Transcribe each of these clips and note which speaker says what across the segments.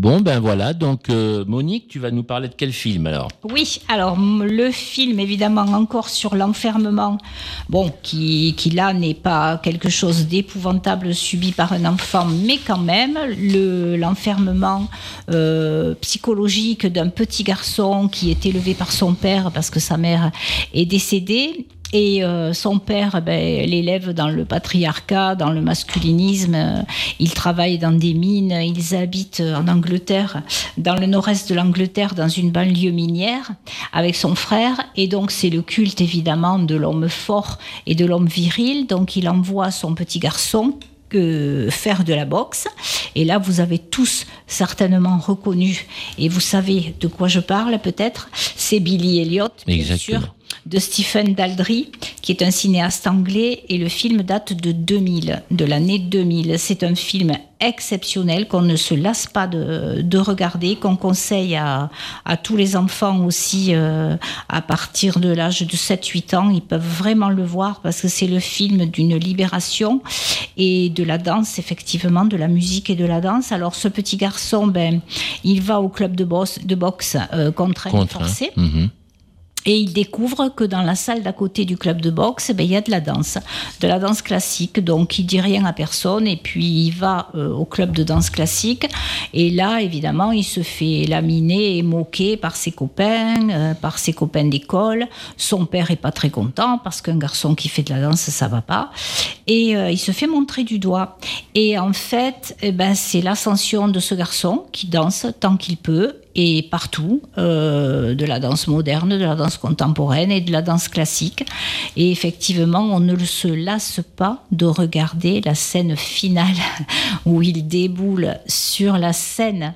Speaker 1: Bon, ben voilà, donc Monique, tu vas nous parler de quel film alors ?
Speaker 2: Oui, alors le film, évidemment, encore sur l'enfermement, bon, qui là n'est pas quelque chose d'épouvantable subi par un enfant, mais quand même, l'enfermement psychologique d'un petit garçon qui est élevé par son père parce que sa mère est décédée. Et son père l'élève dans le patriarcat, dans le masculinisme. Ils travaillent dans des mines, ils habitent en Angleterre, dans le nord-est de l'Angleterre, dans une banlieue minière, avec son frère. Et donc c'est le culte évidemment de l'homme fort et de l'homme viril. Donc il envoie son petit garçon faire de la boxe. Et là, vous avez tous certainement reconnu, et vous savez de quoi je parle peut-être, c'est Billy Elliot, bien
Speaker 1: Exactement.
Speaker 2: sûr, de Stephen Daldry, qui est un cinéaste anglais, et le film date de 2000, de l'année 2000. C'est un film exceptionnel qu'on ne se lasse pas de regarder, qu'on conseille à tous les enfants aussi à partir de l'âge de 7-8 ans. Ils peuvent vraiment le voir parce que c'est le film d'une libération et de la danse, effectivement, de la musique et de la danse. Alors ce petit garçon, il va au club de boxe contraint et forcé. Mm-hmm. Et il découvre que dans la salle d'à côté du club de boxe, il y a de la danse classique. Donc, il dit rien à personne et puis il va au club de danse classique. Et là, évidemment, il se fait laminer et moquer par ses copains d'école. Son père est pas très content parce qu'un garçon qui fait de la danse, ça va pas. Et il se fait montrer du doigt. Et en fait, c'est l'ascension de ce garçon qui danse tant qu'il peut. Et partout, de la danse moderne, de la danse contemporaine et de la danse classique. Et effectivement, on ne se lasse pas de regarder la scène finale où il déboule sur la scène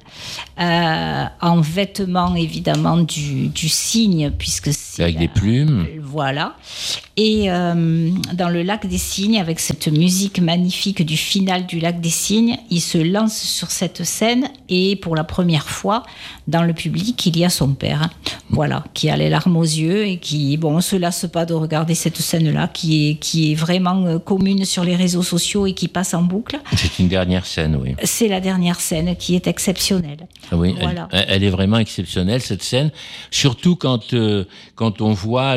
Speaker 2: en vêtements évidemment du cygne, puisque c'est
Speaker 1: avec des plumes.
Speaker 2: Voilà. Et dans le lac des Cygnes, avec cette musique magnifique du final du lac des Cygnes, il se lance sur cette scène et pour la première fois, dans le public, il y a son père, voilà, qui a les larmes aux yeux et qui, on se lasse pas de regarder cette scène-là, qui est vraiment commune sur les réseaux sociaux et qui passe en boucle.
Speaker 1: C'est une dernière scène, oui.
Speaker 2: C'est la dernière scène qui est exceptionnelle.
Speaker 1: Oui,
Speaker 2: voilà.
Speaker 1: Elle est vraiment exceptionnelle, cette scène, surtout quand on voit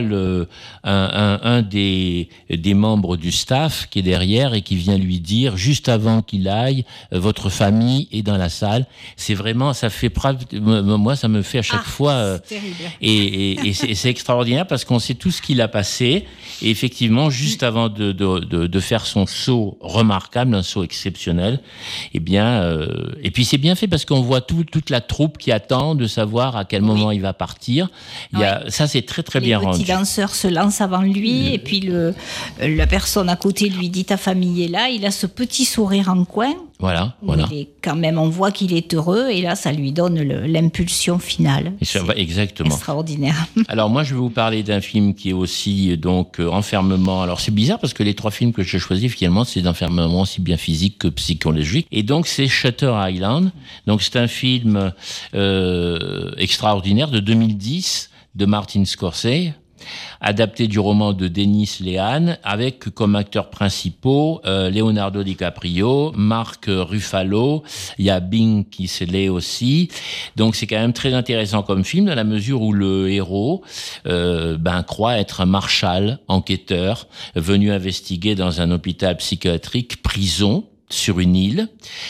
Speaker 1: un des membres du staff qui est derrière et qui vient lui dire, juste avant qu'il aille, votre famille est dans la salle. C'est vraiment, ça fait moi, ça me fait à chaque fois.
Speaker 2: C'est terrible.
Speaker 1: Et c'est extraordinaire parce qu'on sait tout ce qu'il a passé. Et effectivement, juste avant de faire son saut remarquable, un saut exceptionnel, et puis c'est bien fait parce qu'on voit toute la troupe qui attend de savoir à quel moment il va partir. Ça, c'est très, très bien rendu.
Speaker 2: Les petits danseurs se lancent avant lui et puis la personne à côté lui dit ta famille est là. Il a ce petit sourire en coin.
Speaker 1: Voilà.
Speaker 2: Il est quand même, on voit qu'il est heureux et là, ça lui donne l'impulsion finale.
Speaker 1: Exactement.
Speaker 2: Extraordinaire.
Speaker 1: Alors moi, je vais vous parler d'un film qui est aussi donc enfermement. Alors c'est bizarre parce que les 3 films que j'ai choisis finalement, c'est d'enfermement aussi bien physique que psychologique. Et donc c'est Shutter Island. Donc c'est un film extraordinaire de 2010 de Martin Scorsese, adapté du roman de Dennis Lehane, avec comme acteurs principaux Leonardo DiCaprio, Mark Ruffalo, il y a Bing Kingsley aussi. Donc c'est quand même très intéressant comme film dans la mesure où le héros croit être un marshal, enquêteur, venu investiguer dans un hôpital psychiatrique, prison, sur une île,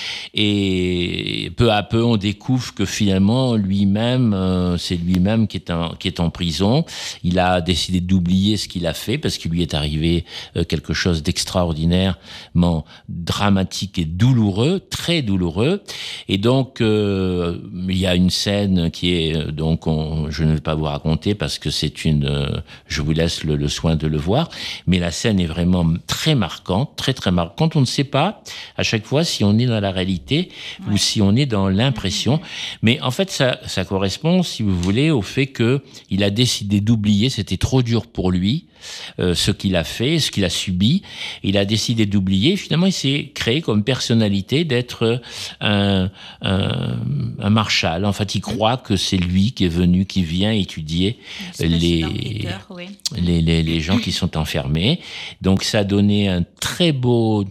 Speaker 1: et peu à peu on découvre que finalement c'est lui-même qui est en prison. Il a décidé d'oublier ce qu'il a fait parce qu'il lui est arrivé quelque chose d'extraordinairement dramatique et douloureux, très douloureux. Et donc il y a une scène qui est je ne vais pas vous raconter parce que je vous laisse le soin de le voir, mais la scène est vraiment très marquante, très très marquante. On ne sait pas à chaque fois si on est dans la réalité ou si on est dans l'impression. Mais en fait, ça correspond, si vous voulez, au fait que il a décidé d'oublier, c'était trop dur pour lui. ce qu'il a fait, ce qu'il a subi. Il a décidé d'oublier. Finalement, il s'est créé comme personnalité d'être un marshal. En fait, il croit que c'est lui qui vient étudier les gens qui sont enfermés. Donc, ça a donné un très bon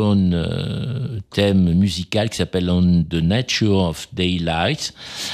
Speaker 1: thème musical qui s'appelle On the Nature of Daylight,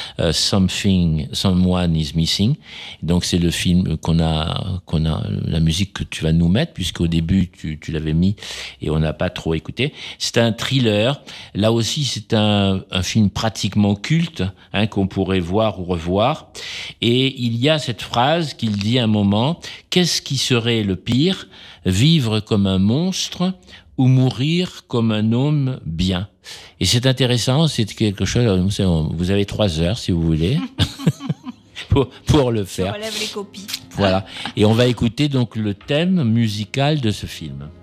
Speaker 1: Someone is Missing. Donc, c'est le film qu'on a la musique que tu vas nous mettre, puisqu'au début, tu l'avais mis et on n'a pas trop écouté. C'est un thriller. Là aussi, c'est un film pratiquement culte, qu'on pourrait voir ou revoir. Et il y a cette phrase qu'il dit à un moment: qu'est-ce qui serait le pire, vivre comme un monstre ou mourir comme un homme bien? Et c'est intéressant, c'est quelque chose, vous avez 3 heures si vous voulez pour le faire.
Speaker 2: Je relève les copies.
Speaker 1: Voilà. Et on va écouter donc le thème musical de ce film.